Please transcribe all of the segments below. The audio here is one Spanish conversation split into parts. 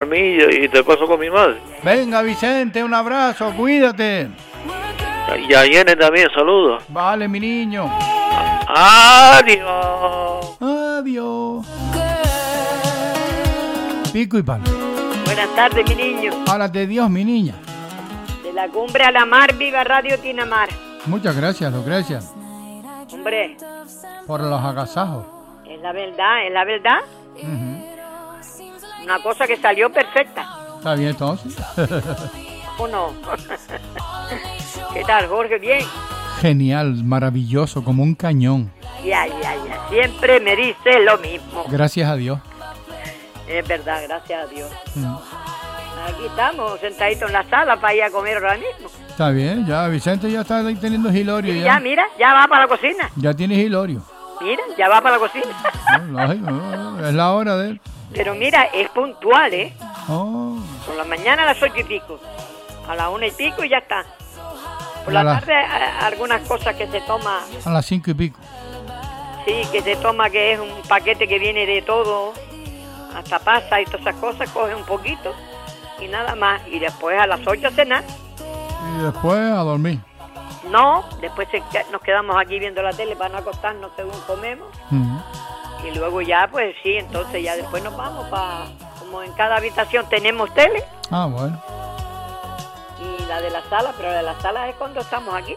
mí y te paso con mi madre. Venga, Vicente, un abrazo, cuídate. Y a Yene también, saludos. Vale, mi niño. Adiós. Adiós. Pico y palo. Buenas tardes, mi niño. Párate Dios, mi niña. De la cumbre a la mar, viva Radio Tinamar. Muchas gracias, Lucrecia. Hombre, por los agasajos. Es la verdad, es la verdad. Uh-huh. Una cosa que salió perfecta. Está bien, entonces. ¿O no? ¿Qué tal, Jorge? Bien. Genial, maravilloso, como un cañón. Ya. Siempre me dice lo mismo. Gracias a Dios. Es verdad, gracias a Dios. Aquí estamos, sentaditos en la sala para ir a comer ahora mismo. Está bien, ya Vicente ya está teniendo hilorio. Y ya, mira, ya va para la cocina. Ya tiene hilorio. Mira, ya va para la cocina. Lógico, es la hora de él. Pero mira, es puntual, ¿eh? Oh. Por la mañana a las 8 y pico. A las 1 y pico y ya está. Por la tarde algunas cosas que se toma. A las 5 y pico. Sí, que se toma, que es un paquete que viene de todo. Hasta pasa y todas esas cosas, coge un poquito. Y nada más. Y después a las 8 a cenar. Y después a dormir. No, después nos quedamos aquí viendo la tele para no acostarnos según comemos. Y luego ya, pues sí, entonces ya después nos vamos para... Como en cada habitación tenemos tele. Ah, bueno. Y la de la sala, pero la de la sala es cuando estamos aquí.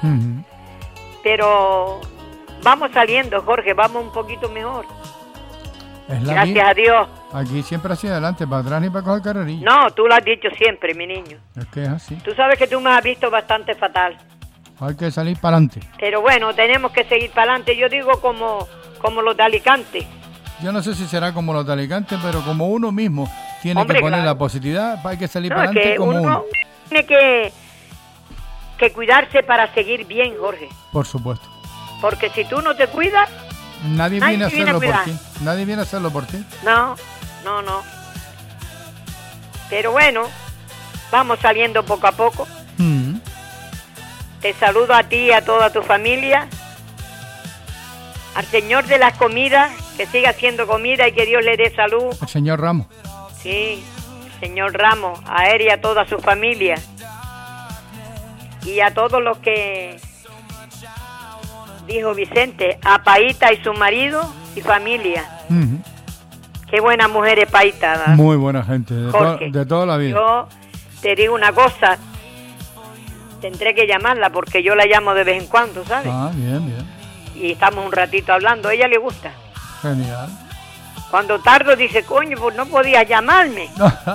Pero vamos saliendo, Jorge, vamos un poquito mejor. Gracias a Dios. Aquí siempre hacia adelante, para atrás ni para coger carrerilla. No, tú lo has dicho siempre, mi niño. Es que es así. Tú sabes que tú me has visto bastante fatal. Hay que salir para adelante. Pero bueno, tenemos que seguir para adelante. Yo digo como los de Alicante. Yo no sé si será como los de Alicante, pero como uno mismo tiene que poner la positividad, hay que salir para adelante como uno. Tiene que cuidarse para seguir bien, Jorge. Por supuesto. Porque si tú no te cuidas... Nadie viene a hacerlo por ti. Nadie viene a hacerlo por ti. No. Pero bueno, vamos saliendo poco a poco. Te saludo a ti y a toda tu familia. Al Señor de las comidas, que siga haciendo comida y que Dios le dé salud. El señor Ramos. Sí, señor Ramos, a él y a toda su familia. Y a todos los que dijo Vicente, a Paita y su marido y familia. Qué buena mujer es Paita. Muy buena gente, de toda la vida. Yo te digo una cosa, tendré que llamarla porque yo la llamo de vez en cuando, ¿sabes? Ah, bien. Y estamos un ratito hablando, a ella le gusta. Genial. Cuando tardo dice, coño, pues no podías llamarme.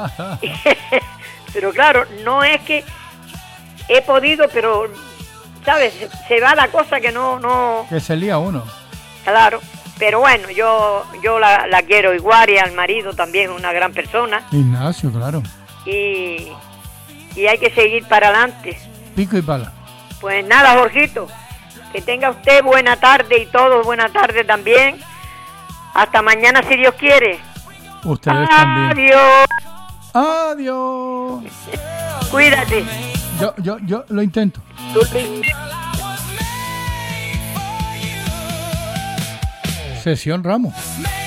Pero claro, no es que he podido, pero, ¿sabes? Se va la cosa que no... Que se lía uno. Claro, pero bueno, yo la quiero igual y al marido también es una gran persona. Ignacio, claro. Y hay que seguir para adelante. Pico y pala. Pues nada, Jorgito, que tenga usted buena tarde y todos buena tarde también. Hasta mañana si Dios quiere. Ustedes también. Adiós. Cuídate. Yo lo intento. Sesión Ramos.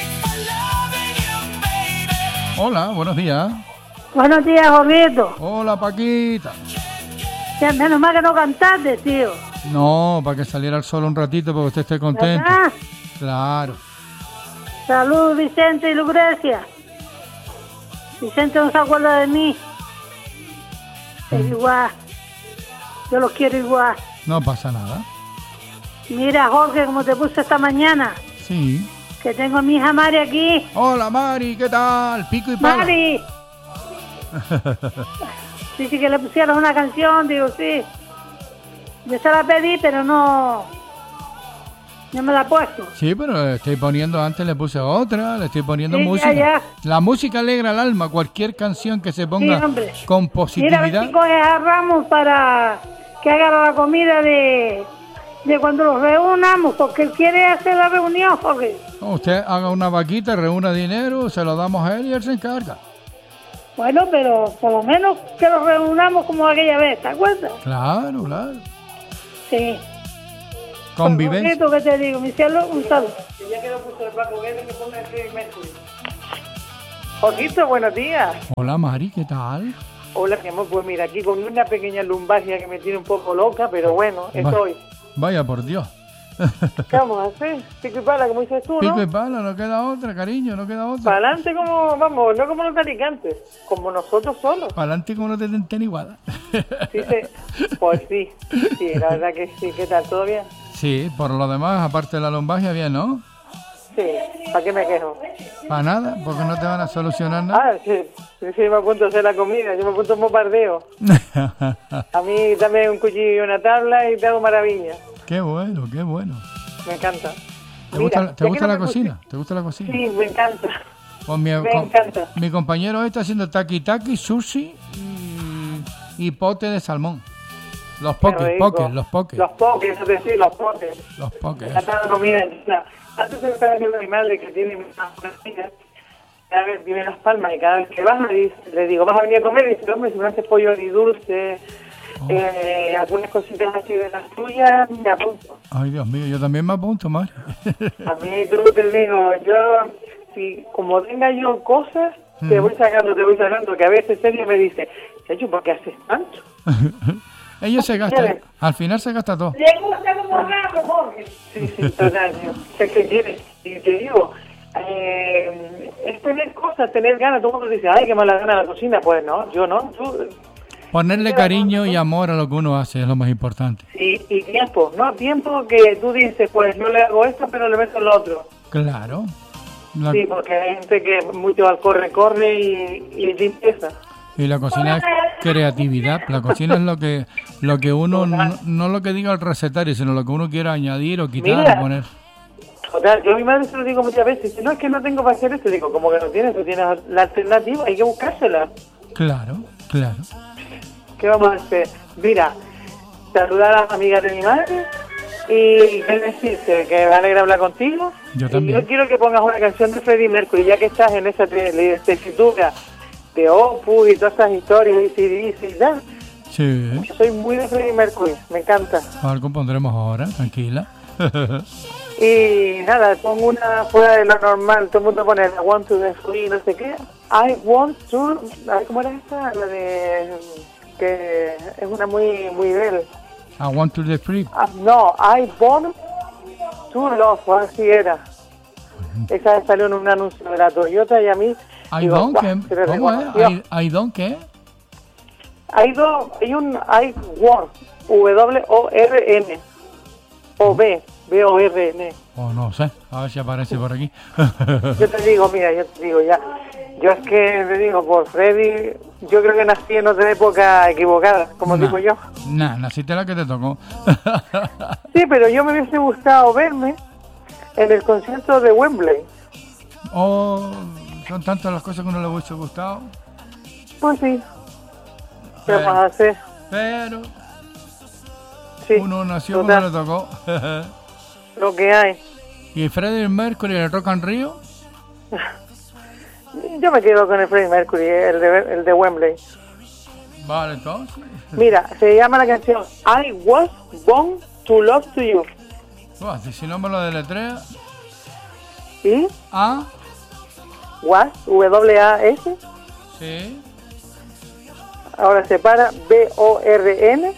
Hola, buenos días. Buenos días, Jorgito. Hola, Paquita. Ya, menos mal que no cantaste, tío. No, para que saliera el sol un ratito para que usted esté contento. ¿Verdad? Claro. Saludos, Vicente y Lucrecia. Vicente no se acuerda de mí. Es igual. Yo los quiero igual. No pasa nada. Mira, Jorge, como te puse esta mañana. Sí. Que tengo a mi hija Mari aquí. Hola, Mari, ¿qué tal? Pico y pala. Mari. Sí, que le pusieron una canción, digo, sí. Yo se la pedí, pero no me la he puesto. Sí, pero le estoy poniendo, antes le puse otra, le estoy poniendo música. Ya. La música alegra el alma, cualquier canción que se ponga con positividad. Mira, a ver si coges a Ramos para que haga la comida de cuando los reunamos, porque él quiere hacer la reunión, Jorge. Usted haga una vaquita, reúna dinero, se lo damos a él y él se encarga. Bueno, pero por lo menos que los reunamos como aquella vez, ¿te acuerdas? Claro. Sí. Convivencia. ¿Qué te digo, mi cielo? Un saludo. Ya que lo puso el Paco Guedes, que ponga el Mercury. Joquito, buenos días. Hola, Mari, ¿qué tal? Hola, mi amor, pues mira, aquí con una pequeña lumbalgia que me tiene un poco loca, pero bueno, estoy. Vaya por Dios. ¿Qué vamos a hacer? Pico y pala, como dices tú, ¿no? Pico y pala, no queda otra, cariño, no queda otra. Para adelante como, vamos, no como los talicantes, como nosotros solos. Para adelante como no te den igual. Sí, pues sí, la verdad que sí. ¿Qué tal? ¿Todo bien? Sí, por lo demás, aparte de la lumbalgia, bien, ¿no? Sí, ¿para qué me quejo? Para nada, porque no te van a solucionar nada. Ah, sí, me apunto a hacer la comida, yo me apunto a bombardeo. A mí dame un cuchillo y una tabla y te hago maravilla. Qué bueno, qué bueno. Me encanta. ¿Te gusta la cocina? ¿Te gusta la cocina? Sí, me encanta. Pues me encanta. Mi compañero está haciendo taki-taki, sushi y pote de salmón. Los poques. Los poques, es decir, los poques. Los poques. La comida. Antes se me estaba diciendo a mi madre que tiene una hija, cada vez vive en Las Palmas y cada vez que baja le digo, ¿vas a venir a comer? Y dice, hombre, si me haces pollo y dulce, algunas cositas así de las tuyas, me apunto. Ay, Dios mío, yo también me apunto, Mari. A mí, tú te digo, si como tenga yo cosas, te voy sacando, que a veces ella me dice, Chacho, ¿por qué haces tanto? Ellos se gastan, al final se gasta todo. Le gusta como raro, Jorge. Sí, total. Es que quieres, y te digo, es tener cosas, tener ganas. Todo el mundo dice, ay, qué mala gana la cocina. Pues no, yo no. Ponerle cariño y amor a lo que uno hace es lo más importante. Sí, y tiempo, ¿no? Tiempo que tú dices, pues no le hago esto, pero le meto lo otro. Claro. Sí, porque hay gente que mucho al corre y limpieza. Y la cocina es creatividad. La cocina es lo que uno, no lo que diga el recetario, sino lo que uno quiera añadir o quitar o poner. Total, yo a mi madre se lo digo muchas veces, si no es que no tengo para hacer esto, digo, como que no tienes, tú tienes la alternativa, hay que buscársela. Claro. ¿Qué vamos a hacer? Mira, saludar a las amigas de mi madre y qué decirte, que me alegra hablar contigo. Yo también. Y yo quiero que pongas una canción de Freddie Mercury, ya que estás en esa tesitura de Opus y todas esas historias y tal. Sí. Yo soy muy de Freddie Mercury, me encanta. Algo pondremos ahora, tranquila. Y nada, pongo una fuera de lo normal, todo el mundo pone I want to be free, no sé qué. I want to, a ver cómo era esta, la de, que es una muy bella. I want to be free. No, I want to love, así era. Esa salió en un anuncio de la Toyota y a mí... I don't care. ¿Cómo es? I don't care. Hay un I want, W-O-R-N, o B-O-R-N. Oh, no sé, a ver si aparece por aquí. Yo te digo ya. Yo es que te digo, por Freddy, yo creo que nací en otra época equivocada, como digo yo. Naciste la que te tocó. Sí, pero yo me hubiese gustado verme en el concierto de Wembley. Oh, son tantas las cosas que uno le hubiese gustado. Pues sí. ¿Qué vamos a hacer? Pero sí, uno nació cuando le tocó. Lo que hay. ¿Y Freddie Mercury, el Rock and Rio? Yo me quedo con el Freddie Mercury, el de Wembley. Vale, entonces. Mira, se llama la canción I Was Born to Love to You. Si no me lo deletrea. ¿Y? A. Was, W-A-S. Sí. Ahora se para B-O-R-N.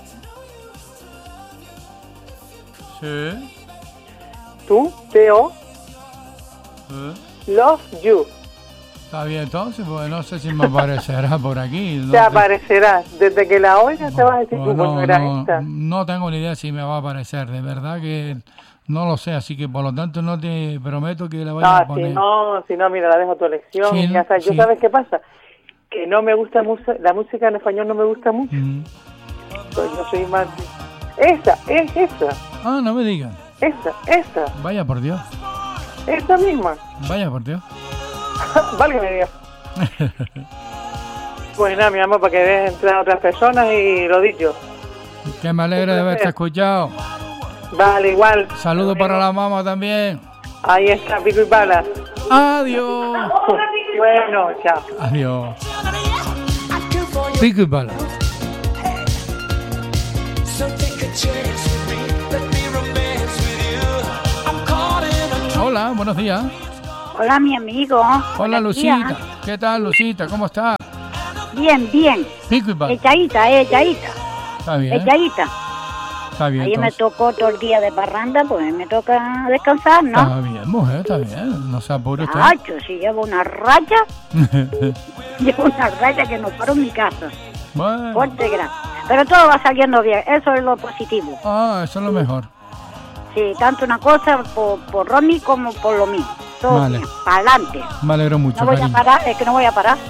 Sí. Tú, T-O. Sí. Love You. Está bien, entonces, pues no sé si me aparecerá por aquí. Te aparecerá. Desde que la oigas te vas a decir, esta. No tengo ni idea si me va a aparecer. De verdad que no lo sé, así que por lo tanto no te prometo que la vaya a poner. Si no, mira, la dejo a tu elección. Sí, ya sabes, ¿sabes qué pasa? Que no me gusta mucho, la música en español no me gusta mucho. Pues yo soy más... Esa. Ah, no me digan. Esa. Vaya por Dios. Esa misma. Vaya por Dios. Válgame Dios. Pues nada, mi amor, para que dejes entrar a otras personas y lo dicho. Que me alegra de haberte escuchado. Vale, igual. Saludos para la mamá también. Ahí está, pico y pala. Adiós. Bueno, chao. Adiós. Pico y pala. Hola, buenos días. Hola, mi amigo. Hola, Lucita. ¿Qué tal, Lucita? ¿Cómo estás? Bien, bien. Pico y palo. Echadita. Está bien. Echadita. Está bien. Ahí entonces. me tocó todo el día de parranda, pues me toca descansar, ¿no? Está bien, mujer, está bien. No se apure usted. Nacho, si llevo una raya, que no paro en mi casa. Bueno. Fuerte y grande. Pero todo va saliendo bien, eso es lo positivo. Ah, eso es lo mejor. Sí, tanto una cosa por Ronnie como por lo mío. Todo Vale. bien, para adelante. Me alegro mucho, No voy cariño. a parar, es que no voy a parar.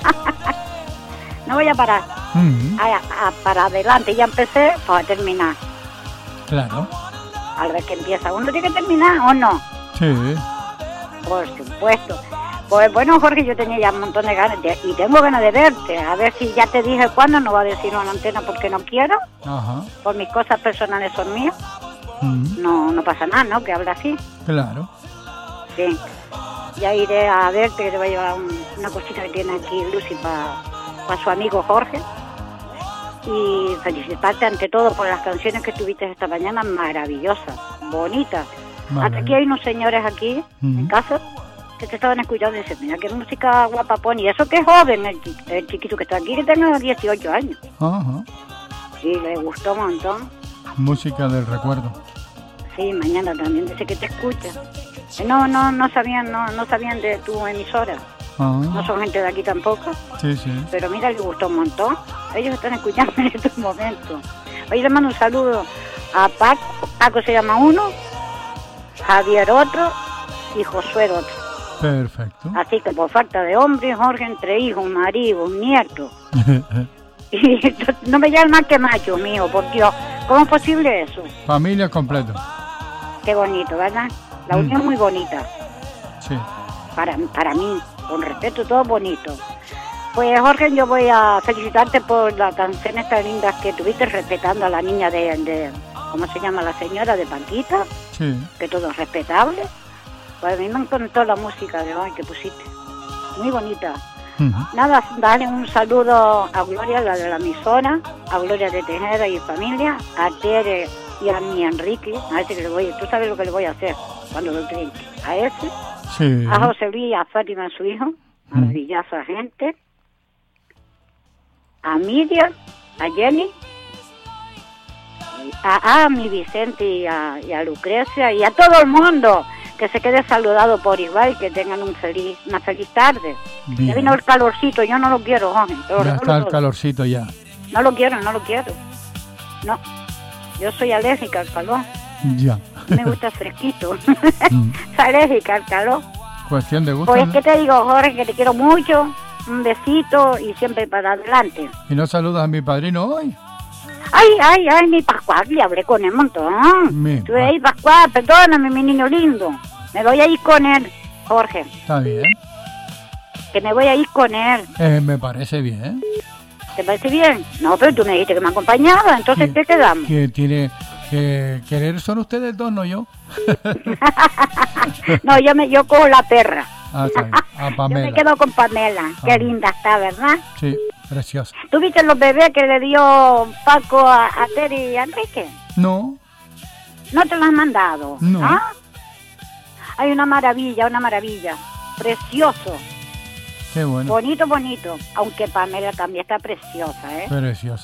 No voy a parar. Ujú, Para adelante, ya empecé, para terminar. claro. Al ver que empieza, uno tiene que terminar o no. Sí. Por supuesto. Pues bueno, Jorge, yo tenía ya un montón de ganas y tengo ganas de verte. A ver si ya te dije cuándo, no va a decir en la antena porque no quiero. Ajá. Por mis cosas personales son mías. Ujú, No pasa nada, ¿no? Que habla así. claro. Sí. Ya iré a verte, que te voy a llevar una cosita que tiene aquí Lucy para su amigo Jorge. Y felicitarte ante todo por las canciones que tuviste esta mañana, maravillosas, bonitas. Vale. Hasta aquí hay unos señores aquí en casa que te estaban escuchando y dicen, mira qué música guapa pone. Y eso que es joven, el chiquito que está aquí, que tiene 18 años. Ajá. Sí, le gustó un montón. Música del recuerdo. Sí, mañana también dice que te escucha. No sabían de tu emisora. No Ah, son gente de aquí tampoco. sí, sí. Pero mira, le gustó un montón. Ellos están escuchando en estos momentos. Hoy le mando un saludo a Paco. Paco se llama uno, Javier otro y Josué otro. Perfecto. Así que por falta de hombre, Jorge entre hijos, marido, nieto. Y no me llaman más que macho mío, por Dios. ¿Cómo es posible eso? Familia completa. Qué bonito, ¿verdad? La unión muy bonita. Sí. Para mí, con respeto, todo bonito. Pues Jorge, yo voy a felicitarte por las canciones tan lindas que tuviste respetando a la niña de ¿cómo se llama la señora? De Paquita, Sí. que todo es respetable. Pues a mí me encantó la música de hoy que pusiste, muy bonita. Ujú. Nada, dale un saludo a Gloria, la de la emisora, a Gloria de Tejera y familia, a Tere y a mi Enrique, a ese que le voy, tú sabes lo que le voy a hacer cuando lo trinque, a ese. Sí. A José Luis, a Fátima, su hijo, maravillosa gente. A Miriam, a Jenny, a mi Vicente y a Lucrecia y a todo el mundo que se quede saludado por igual y que tengan una feliz tarde. Bien. Ya vino el calorcito, yo no lo quiero, Jorge. Ya está el calorcito ya. No lo quiero. No, yo soy alérgica al calor. Ya. Me gusta fresquito. Soy alérgica al calor. Cuestión de gusto, Pues, ¿no? ¿qué te digo, Jorge? Que te quiero mucho. Un besito y siempre para adelante. ¿Y no saludas a mi padrino hoy? Ay, mi Pascual, le hablé con él un montón. Mi Tú ahí, Pascual, perdóname, mi niño lindo. Me voy a ir con él, Jorge. Está bien. Que me voy a ir con él. Me parece bien. ¿Te parece bien? No, pero tú me dijiste que me acompañaba, entonces Sí. ¿qué quedamos? Que tiene que querer son ustedes dos, no yo. No, yo cojo la perra. Ah, está bien. A Yo me Pamela. quedo con Pamela. Qué Ah. linda está, ¿verdad? Sí, preciosa. ¿Tú viste los bebés que le dio Paco a Tere y a Enrique? No, ¿No te los han mandado? No. ¿Ah? Hay una maravilla. Precioso. qué bueno. Bonito. Aunque Pamela también está preciosa, ¿eh? Preciosa.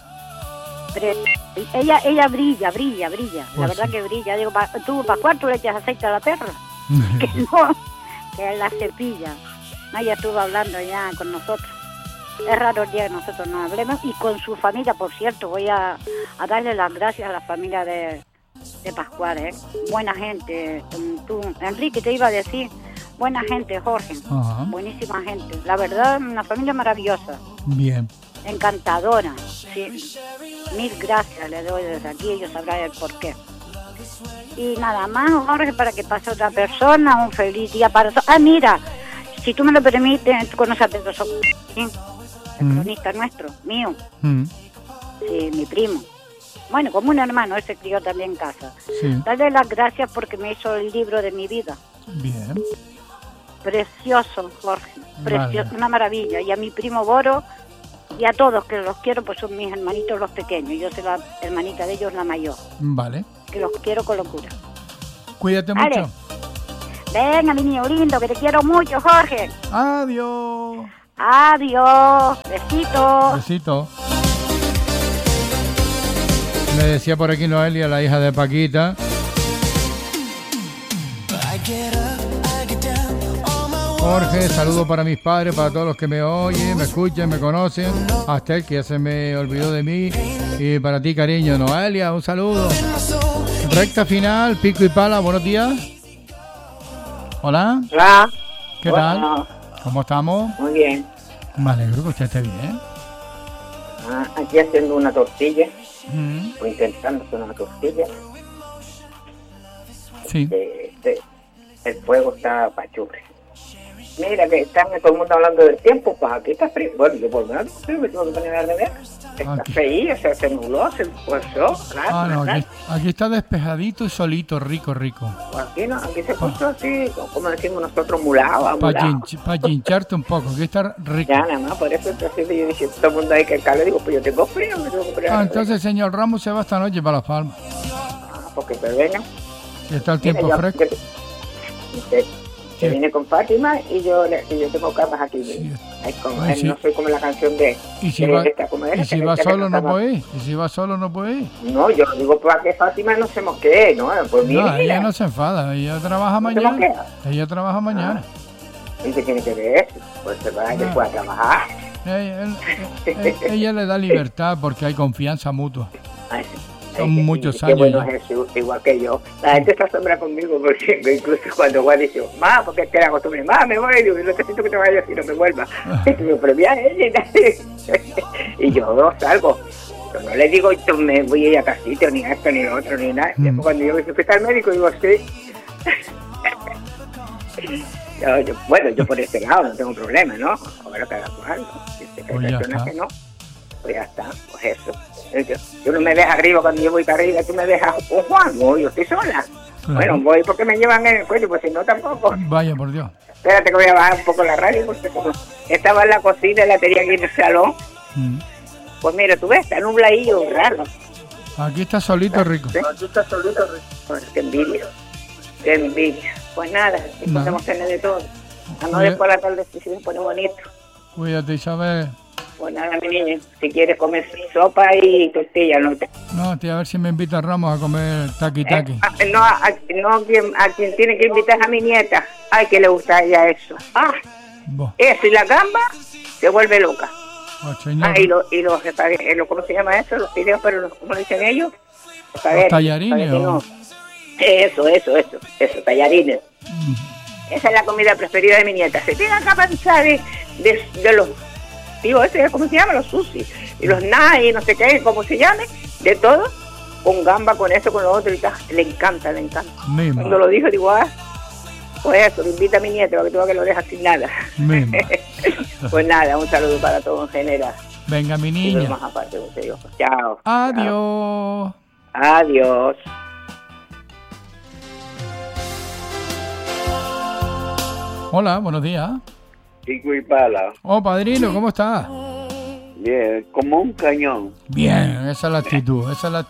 Ella brilla. La Pues verdad sí. que brilla. Digo, ¿tú para cuánto le echas aceite a la perra? Que no, que la cepilla. No, ella estuvo hablando ya con nosotros. Es raro el día que nosotros no hablemos. Y con su familia, por cierto, voy a darle las gracias a la familia de Pascual, ¿eh? Buena gente. Tú, Enrique, te iba a decir, buena gente, Jorge. Ajá. Buenísima gente. La verdad, una familia maravillosa. Bien. Encantadora. Sí. Mil gracias le doy desde aquí. Ellos sabrán el porqué. Y nada más, Jorge, para que pase otra persona, un feliz día para todos. Ah, mira, si tú me lo permites, tú conoces a Pedro Socorro, ¿sí? El cronista nuestro, mío, sí, mi primo. Bueno, como un hermano, él se crió también en casa. Sí. Darle las gracias porque me hizo el libro de mi vida. Bien. Precioso, Jorge, precioso, Vale. una maravilla. Y a mi primo Boro y a todos que los quiero, pues son mis hermanitos los pequeños. Yo soy la hermanita de ellos, la mayor, Vale. que los quiero con locura. Cuídate Vale. mucho. Venga, mi niño lindo, que te quiero mucho, Jorge. Adiós. Adiós. Besitos. Besito. Me decía por aquí Noelia, la hija de Paquita. Jorge, saludo para mis padres, para todos los que me oyen, me escuchan, me conocen. Hasta el que ya se me olvidó de mí. Y para ti, cariño. Noelia, un saludo. Recta final, pico y pala, buenos días. Hola. Hola. ¿Qué tal? ¿Cómo estamos? Muy bien. Me alegro que usted esté bien. Aquí haciendo una tortilla. O intentando hacer una tortilla. Sí. El fuego está pachurre. Mira que está todo el mundo hablando del tiempo, pues aquí está frío. Bueno, yo por lo menos me tengo que poner a rever. Está frío, se nubló, se puso. No, aquí está despejadito y solito, rico. Pues aquí se puso así, como decimos nosotros, mulado. Para hincharte un poco, aquí está rico. Ya, nada más, por eso entonces yo dije, todo el mundo ahí que el calor, digo, pues yo tengo frío, me tengo que poner a rever. Entonces el señor Ramos se va esta noche para Las Palmas. Porque pero venga. Está el tiempo fresco. Que vine con Fátima y yo tengo camas aquí. Sí. No soy como la canción de... ¿Y si va solo no puede ir? ¿Y si va solo no puede ir? No, yo digo para que Fátima no se mosquee, ¿no? Pues mira, ella no se enfada, ella trabaja mañana. Ella trabaja mañana. ¿Y qué tiene que ver? Pues se va después a trabajar. Ella le da libertad porque hay confianza mutua. Son muchos años. Bueno, ya. Jesús, igual que yo. La gente se asombra conmigo porque incluso cuando Juan dice, ma, porque es que la costumbre, ma, me voy, yo necesito que te vayas y no me vuelva. Y me premia ella y yo salgo. Yo no le digo, yo me voy a ir a casito, ni esto, ni lo otro, ni nada. Después cuando yo fui al médico, digo, sí. Yo por ese lado no tengo problema, ¿no? A ver, cada cual, ¿no? Si hay personas que no, pues ya está, pues eso. Tú no me dejas arriba cuando yo voy para arriba, tú me dejas con Juan, no, yo estoy sola. Claro. Bueno, voy porque me llevan en el cuello, pues si no tampoco. Vaya, por Dios. Espérate que voy a bajar un poco la radio, porque como estaba en la cocina y la tenía aquí en el salón. Pues mira, tú ves, está nubladillo, raro. Aquí está solito rico. ¿Sí? Aquí está solito rico. Pues, qué envidia. Pues nada, podemos tener de todo. Vamos después la tarde si se pone bonito. Cuídate, Isabel. Pues nada, mi niña, si quieres comer sopa y tortilla, no te... No, tío, a ver si me invita Ramos a comer taqui. A quien tiene que invitar a mi nieta. Ay, que le gusta a ella eso. Eso y la gamba se vuelve loca. Y los ¿cómo se llama eso? Los fideos, pero ¿cómo le dicen ellos? Los tallarines. No. Eso, tallarines. Esa es la comida preferida de mi nieta. Se tiene que pensar de los... Digo, ¿cómo se llama? Los sushi. Y los nai, no sé qué, ¿cómo se llame? De todo. Con gamba, con eso, con lo otro y tal. Le encanta. Cuando lo dijo, digo, pues eso, le invita a mi nieto, que tú que lo dejas sin nada. Pues nada, un saludo para todos en general. Venga, mi niña. Y más aparte, chao. Adiós. Chao. Adiós. Hola, buenos días. Pico y pala. Oh, padrino, ¿cómo estás? Bien, como un cañón. Bien, esa es la actitud.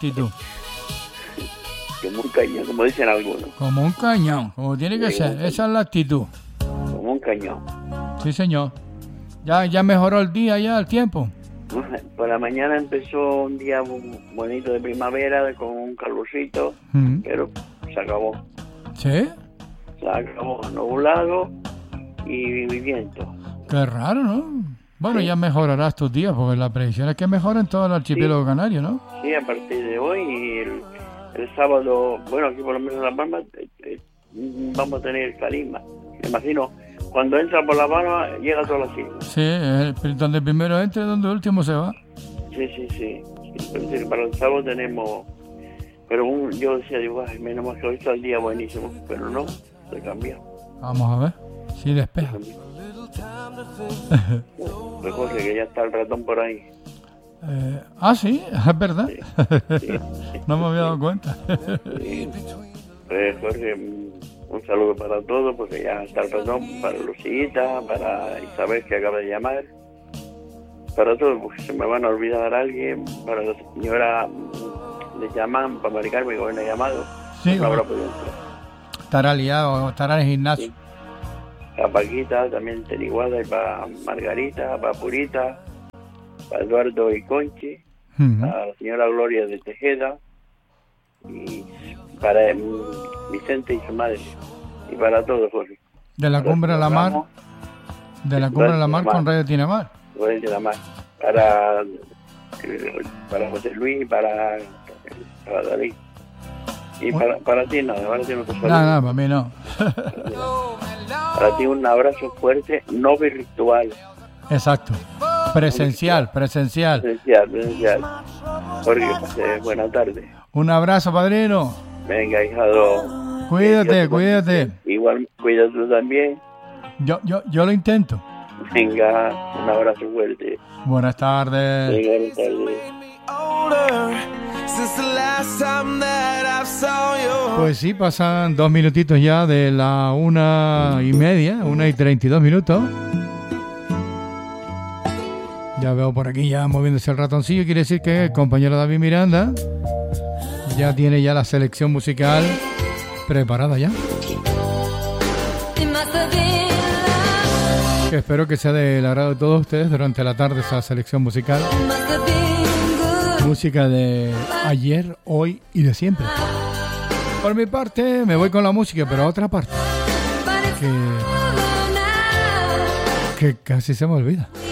Como un cañón, como dicen algunos. Como un cañón, como tiene que ser, esa es la actitud. Como un cañón. Sí, señor. Ya mejoró el día, ya el tiempo. Por la mañana empezó un día bonito de primavera con un calorcito, pero se acabó. ¿Sí? Se acabó nublado y viento. Qué raro, ¿no? Bueno, ya mejorará estos días, porque la predicción es que mejora en todo el archipiélago canario, ¿no? Sí, a partir de hoy y el sábado, bueno, aquí por lo menos en La Palma vamos a tener carisma. Me imagino, cuando entra por La Palma, llega a todas las islas. Sí, donde primero entre, donde último se va. Sí. Entonces, para el sábado tenemos... Pero yo decía, menos mal que hoy está el día buenísimo, pero no, se cambió. Vamos a ver, si despeja. Recuerde que ya está el ratón por ahí. Sí, es verdad. Sí. No me había dado cuenta. Sí. Pues Jorge, un saludo para todos, porque ya está el ratón, para Lucita, para Isabel, que acaba de llamar, para todos, porque se me van a olvidar a alguien, para la señora le llaman, para Mari Carmen, que hoy no ha llamado. Sí, no habrá podido entrar. Estará liado, estará en el gimnasio. Sí. para Paquita, también Teniguada, y para Margarita, para Purita, para Eduardo y Conchi, para la señora Gloria de Tejeda, y para Vicente y su madre, y para todos, Jorge. De la Cumbre a la Mar, con Radio Tinamar. Radio Tinamar. Para José Luis y para David. Y para ti nada, para ti no te saludo. Nada, para mí no. Para ti un abrazo fuerte, no virtual. Exacto. Presencial. Presencial. Jorge, buena tarde. Un abrazo, padrino. Venga, hijado. Cuídate. Igual, cuídate tú también. Yo lo intento. Venga, un abrazo fuerte. Buenas tardes. Venga, buenas tardes. Pues sí, pasan 2 minutitos ya de la 1:30, 1:32 minutos. Ya veo por aquí ya moviéndose el ratoncillo. Quiere decir que el compañero David Miranda ya tiene ya la selección musical preparada ya. Que espero que sea del agrado de todos ustedes durante la tarde esa selección musical. Música de ayer, hoy y de siempre. Por mi parte me voy con la música, pero a otra parte que casi se me olvida.